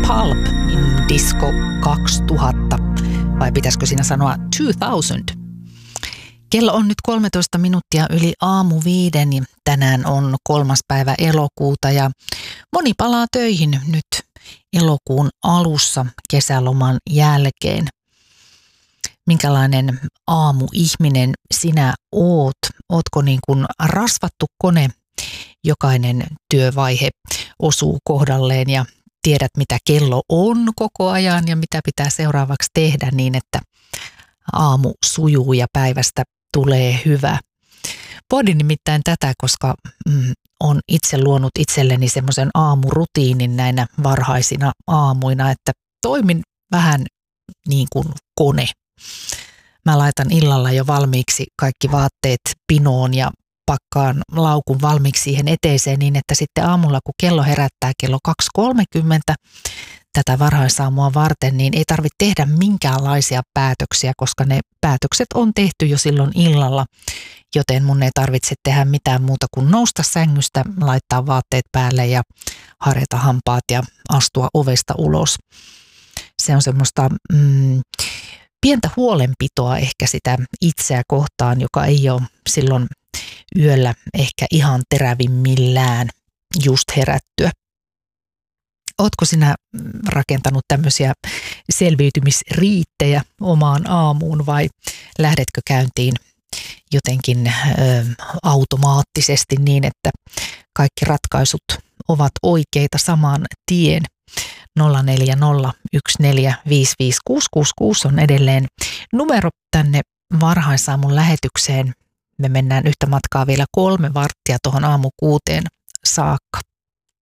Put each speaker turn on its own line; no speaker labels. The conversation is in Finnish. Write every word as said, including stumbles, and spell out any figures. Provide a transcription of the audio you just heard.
Pulp in Disco kaksituhatta, vai pitäisikö siinä sanoa kaksituhatta? Kello on nyt kolmetoista minuuttia yli aamu viiden ja tänään on kolmas päivä elokuuta ja moni palaa töihin nyt elokuun alussa kesäloman jälkeen. Minkälainen aamuihminen sinä oot? Ootko niin kuin rasvattu kone? Jokainen työvaihe osuu kohdalleen ja tiedät mitä kello on koko ajan ja mitä pitää seuraavaksi tehdä niin, että aamu sujuu ja päivästä tulee hyvä. Pohdin nimittäin tätä, koska mm, on itse luonut itselleni semmoisen aamurutiinin näinä varhaisina aamuina, että toimin vähän niin kuin kone. Mä laitan illalla jo valmiiksi kaikki vaatteet pinoon ja pakkaan laukun valmiiksi siihen eteiseen niin, että sitten aamulla kun kello herättää kello kaksi kolmekymmentä tätä varhaisaamua varten, niin ei tarvitse tehdä minkäänlaisia päätöksiä, koska ne päätökset on tehty jo silloin illalla, joten mun ei tarvitse tehdä mitään muuta kuin nousta sängystä, laittaa vaatteet päälle ja harjata hampaat ja astua ovesta ulos. Se on semmoista mm, pientä huolenpitoa ehkä sitä itseä kohtaan, joka ei ole silloin yöllä ehkä ihan terävimmillään just herättyä. Ootko sinä rakentanut tämmöisiä selviytymisriittejä omaan aamuun vai lähdetkö käyntiin jotenkin ö, automaattisesti niin, että kaikki ratkaisut ovat oikeita saman tien? nolla neljä nolla yksi neljä viisi viisi kuusi kuusi kuusi on edelleen numero tänne varhaisaamun lähetykseen. Me mennään yhtä matkaa vielä kolme varttia tuohon aamu kuuteen saakka.